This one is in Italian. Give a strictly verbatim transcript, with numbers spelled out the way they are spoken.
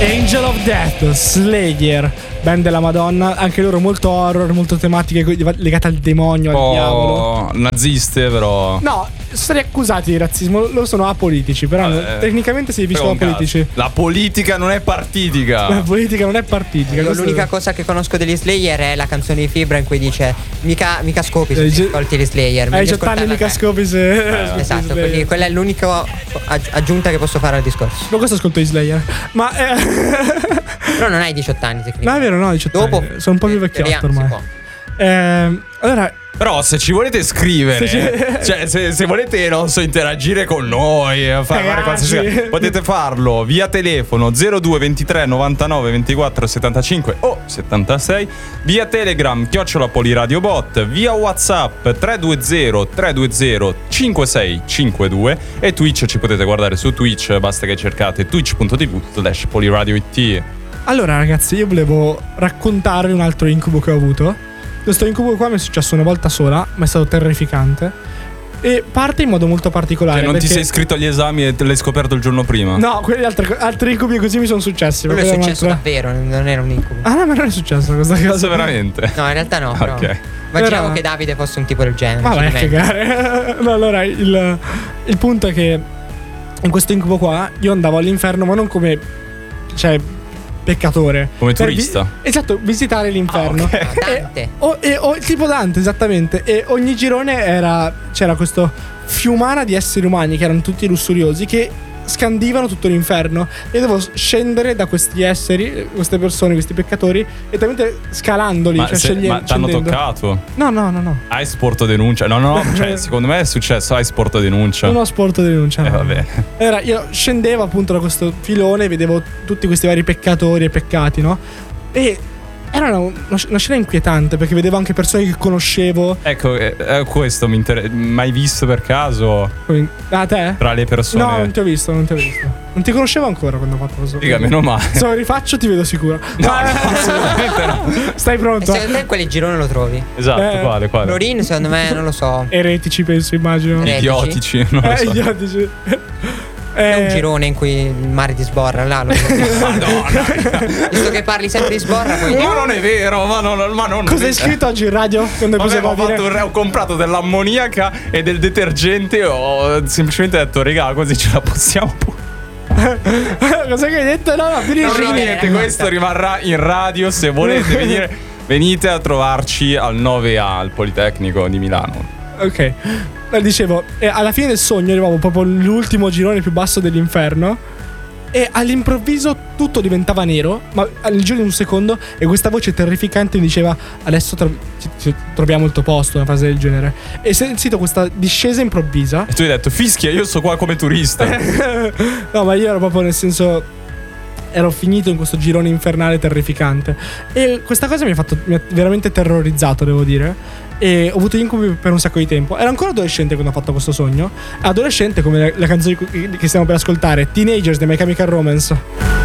Angel of Death, Slayer, band della Madonna, anche loro molto horror, molto tematiche legate al demonio, al oh, diavolo. Naziste, però. No, sono stati accusati di razzismo, loro sono apolitici, però eh, tecnicamente si dicono apolitici. La politica non è partitica. La politica non è partitica. Io l'unica è... cosa che conosco degli Slayer è la canzone di Fibra in cui dice mica, mica scopi se ti ascolti gli Slayer. Hai diciotto anni mica scopi se... Eh, esatto, quindi quella è l'unica aggiunta che posso fare al discorso. Ma questo ascolto gli Slayer. Ma eh... Però non hai diciotto anni tecnicamente. No, è vero, no, diciotto Dopo, anni. Sono un po' più vecchiotto ormai. Eh, allora, però se ci volete scrivere, se ci... cioè se, se volete, non so, interagire con noi, fare, fare qualsiasi, potete farlo via telefono zero due ventitré novantanove ventiquattro settantacinque o settantasei, via Telegram chiocciola Poliradiobot, via WhatsApp tre due zero tre due zero cinque sei cinque due e Twitch ci potete guardare su Twitch, basta che cercate twitch punto tv slash poliradioit. Allora ragazzi, io volevo raccontarvi un altro incubo che ho avuto. Questo incubo qua mi è successo una volta sola, ma è stato terrificante. E parte in modo molto particolare. Cioè non perché... ti sei iscritto agli esami e te l'hai scoperto il giorno prima? No, quelli altri, altri incubi così mi sono successi. Quello è successo davvero, non era un incubo. Ah no, ma non è successo questa cosa. Veramente? No, in realtà no. Ok. Però... Immaginiamo però... che Davide fosse un tipo del genere. Ma vai a cagare. No, allora il, il punto è che in questo incubo qua io andavo all'inferno, ma non come... Cioè... peccatore, come turista, vi- esatto, visitare l'inferno. Ah, okay. e, Dante. O, e, o, tipo Dante, esattamente. E ogni girone era c'era questo fiumana di esseri umani che erano tutti lussuriosi, che scandivano tutto l'inferno. E io dovevo scendere da questi esseri, queste persone, questi peccatori, e talmente scalandoli. Ma, cioè se, scegli- ma t'hanno scendendo. toccato? No, no, no, no. Hai sporto denuncia? No, no, cioè secondo me è successo. Hai sporto denuncia? Non ho sporto denuncia. Eh, no. va bene. Allora, io scendevo appunto da questo filone, vedevo tutti questi vari peccatori e peccati, no? E era una, una scena inquietante, perché vedevo anche persone che conoscevo. Ecco, eh, questo mi interessa. Mai visto per caso? A te? Tra le persone? No, non ti ho visto, non ti ho visto. Non ti conoscevo ancora quando ho fatto questo. Dica, meno male. Se lo rifaccio ti vedo sicuro. No, no, assolutamente no. Stai pronto? E secondo te quale girone lo trovi? Esatto, Eh, quale, quale? Lorin, secondo me, non lo so. Eretici, penso, immagino. Eretici? Idiotici, non lo Eh, so. idiotici. È un Eh, girone in cui il mare ti sborra, là lo Madonna. Visto che parli sempre di sborra, poi Ma non è vero, ma non, ma non Cosa hai scritto oggi in radio? Quando Vabbè, cosa ho, dire? fatto un re- ho comprato dell'ammoniaca e del detergente. Ho semplicemente detto, regà, così ce la possiamo pure. Cosa che hai detto? No, no, finisci. Non niente, questo rimarrà in radio. Se volete venire, venite a trovarci al nove A al Politecnico di Milano. Ok. Dicevo, eh, alla fine del sogno arrivavo proprio all'ultimo girone più basso dell'inferno. E all'improvviso tutto diventava nero, ma nel giro di un secondo, e questa voce terrificante mi diceva: adesso tro- ci- ci troviamo il tuo posto, una frase del genere. E ho sentito questa discesa improvvisa. E tu hai detto, fischia, io sto qua come turista. No, ma io ero proprio nel senso, ero finito in questo girone infernale terrificante. E questa cosa mi ha fatto, mi ha veramente terrorizzato, devo dire. E ho avuto incubi per un sacco di tempo. Ero ancora adolescente quando ho fatto questo sogno. Adolescente come la, la canzone che stiamo per ascoltare, Teenagers dei My Chemical Romance.